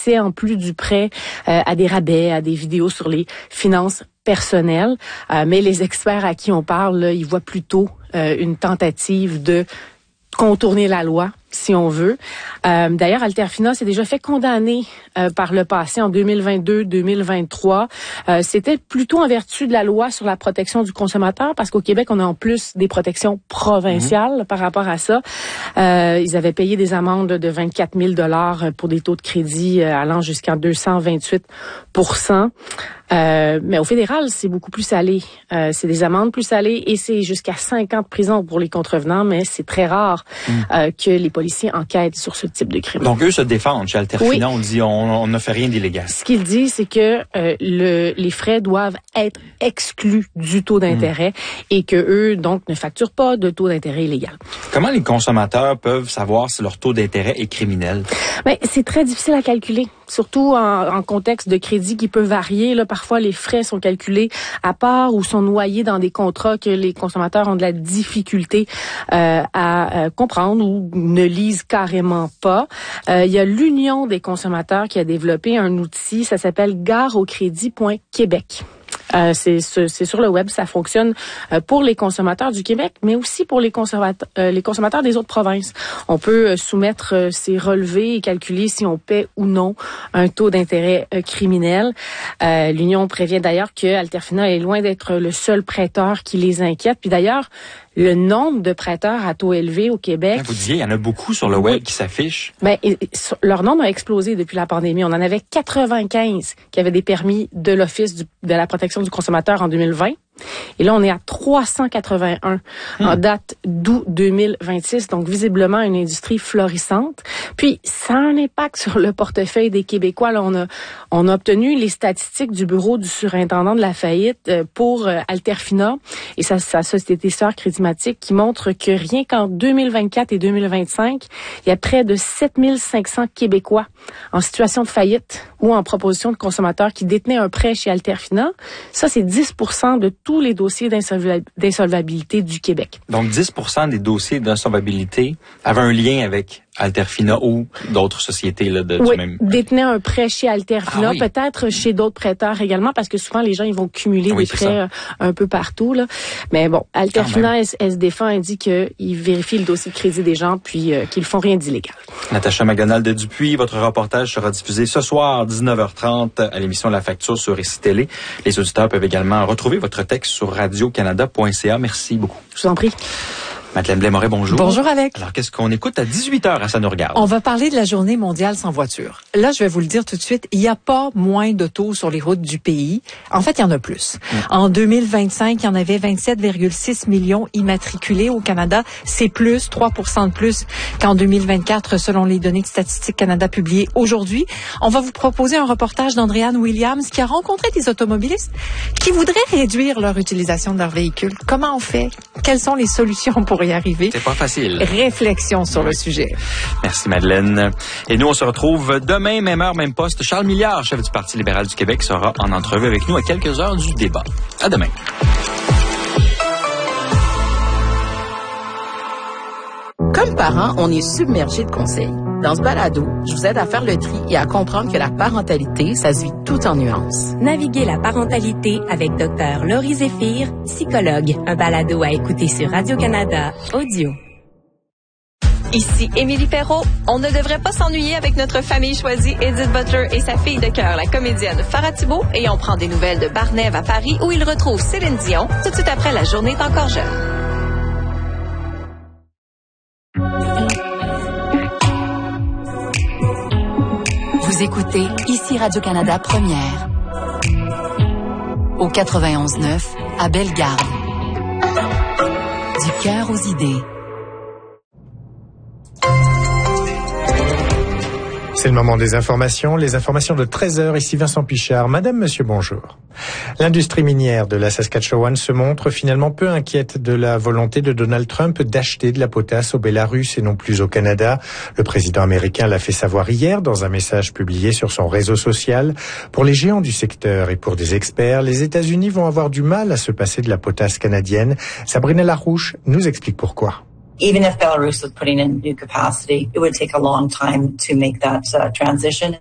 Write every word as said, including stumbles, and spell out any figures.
accès en plus du prêt euh, à des rabais, à des vidéos sur les finances personnelles. Euh, mais les experts à qui on parle, là, ils voient plutôt euh, une tentative de contourner la loi, si on veut. Euh, d'ailleurs, Alterfina s'est déjà fait condamner euh, par le passé en deux mille vingt-deux deux mille vingt-trois. Euh, c'était plutôt en vertu de la loi sur la protection du consommateur, parce qu'au Québec, on a en plus des protections provinciales mmh. par rapport à ça. Euh, ils avaient payé des amendes de vingt-quatre mille dollars pour des taux de crédit euh, allant jusqu'à deux cent vingt-huit pour cent. Euh, mais au fédéral, c'est beaucoup plus salé. Euh, c'est des amendes plus salées et c'est jusqu'à cinq ans de prison pour les contrevenants, mais c'est très rare mmh. euh, que les policiers enquêtent sur ce type de crime. Donc, eux se défendent. Chez Alterfina, oui. on dit on ne fait rien d'illégal. Ce qu'ils disent, c'est que euh, le, les frais doivent être exclus du taux d'intérêt mmh. et que eux, donc, ne facturent pas de taux d'intérêt illégal. Comment les consommateurs peuvent savoir si leur taux d'intérêt est criminel? Ben, c'est très difficile à calculer, surtout en, en contexte de crédit qui peut varier. Là, parfois, les frais sont calculés à part ou sont noyés dans des contrats que les consommateurs ont de la difficulté euh, à euh, comprendre ou ne lisent carrément pas. Euh, il y a l'Union des consommateurs qui a développé un outil, ça s'appelle gare au crédit point québec. Euh, c'est, c'est sur le web, ça fonctionne euh, pour les consommateurs du Québec, mais aussi pour les consommateurs, euh, les consommateurs des autres provinces. On peut euh, soumettre euh, ces relevés et calculer si on paie ou non un taux d'intérêt euh, criminel. Euh, L'Union prévient d'ailleurs que Alterfina est loin d'être le seul prêteur qui les inquiète. Puis d'ailleurs, le nombre de prêteurs à taux élevés au Québec... Vous disiez, il y en a beaucoup sur le web oui. qui s'affichent. Ben, et, et, leur nombre a explosé depuis la pandémie. On en avait quatre-vingt-quinze qui avaient des permis de l'Office du, de la protection du consommateur en deux mille vingt. Et là, on est à trois cent quatre-vingt-un hmm. en date d'août deux mille vingt-six. Donc, visiblement, une industrie florissante. Puis, ça a un impact sur le portefeuille des Québécois. Là, on a, on a obtenu les statistiques du bureau du surintendant de la faillite pour euh, Alterfina et sa, sa société sœur Crédimatique qui montre que rien qu'en deux mille vingt-quatre et deux mille vingt-cinq, il y a près de sept mille cinq cents Québécois en situation de faillite ou en proposition de consommateurs qui détenaient un prêt chez Alterfina. Ça, c'est dix pour cent de tous les dossiers d'insolvabilité du Québec. Donc, dix pour cent des dossiers d'insolvabilité avaient un lien avec Alterfina ou d'autres sociétés là, de, oui, du même... détenaient un prêt chez Alterfina, ah, oui. peut-être chez d'autres prêteurs également, parce que souvent, les gens ils vont cumuler oui, des prêts euh, un peu partout. Là. Mais bon, Alterfina, elle, elle se défend, elle dit qu'ils vérifient le dossier de crédit des gens puis euh, qu'ils font rien d'illégal. Natacha McDonald de Dupuis, votre reportage sera diffusé ce soir, dix-neuf heures trente, à l'émission La Facture sur Récit Télé. Les auditeurs peuvent également retrouver votre texte sur radio canada point c a. Merci beaucoup. Je vous en prie. Madeleine Blais-Moret, bonjour. Bonjour avec. Alors, qu'est-ce qu'on écoute à dix-huit heures à Ça nous regarde? On va parler de la journée mondiale sans voiture. Là, je vais vous le dire tout de suite, il n'y a pas moins d'autos sur les routes du pays. En fait, il y en a plus. Mmh. En deux mille vingt-cinq, il y en avait vingt-sept virgule six millions immatriculés au Canada. C'est plus, trois pour cent de plus qu'en deux mille vingt-quatre, selon les données de Statistique Canada publiées aujourd'hui. On va vous proposer un reportage d'Andréane Williams qui a rencontré des automobilistes qui voudraient réduire leur utilisation de leur véhicule. Comment on fait? Quelles sont les solutions pour y arriver? C'est pas facile. Réflexion sur oui. le sujet. Merci Madeleine. Et nous, on se retrouve demain, même heure, même poste. Charles Milliard, chef du Parti libéral du Québec, sera en entrevue avec nous à quelques heures du débat. À demain. Comme parents, on est submergé de conseils. Dans ce balado, je vous aide à faire le tri et à comprendre que la parentalité, ça se vit tout en nuances. Naviguez la parentalité avec Dr Laurie Zéphir, psychologue. Un balado à écouter sur Radio-Canada Audio. Ici Émilie Perrault. On ne devrait pas s'ennuyer avec notre famille choisie, Edith Butler et sa fille de cœur, la comédienne Farah Thibault. Et on prend des nouvelles de Barnève à Paris où il retrouve Céline Dion tout de suite après La journée est encore jeune. Vous écoutez ici Radio-Canada Première. Au quatre-vingt-onze neuf, à Bellegarde. Du cœur aux idées. C'est le moment des informations, les informations de treize heures, ici Vincent Pichard. Madame, monsieur, bonjour. L'industrie minière de la Saskatchewan se montre finalement peu inquiète de la volonté de Donald Trump d'acheter de la potasse au Bélarus et non plus au Canada. Le président américain l'a fait savoir hier dans un message publié sur son réseau social. Pour les géants du secteur et pour des experts, les États-Unis vont avoir du mal à se passer de la potasse canadienne. Sabrina Larouche nous explique pourquoi. Even if Belarus was putting in new capacity, it would take a long time to make that uh, transition.